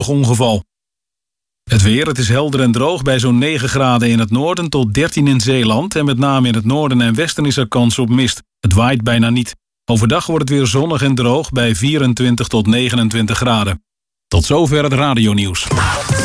ongeval. Het weer, het is helder en droog bij zo'n 9 graden in het noorden tot 13 in Zeeland. En met name in het noorden en westen is er kans op mist. Het waait bijna niet. Overdag wordt het weer zonnig en droog bij 24 tot 29 graden. Tot zover het radionieuws.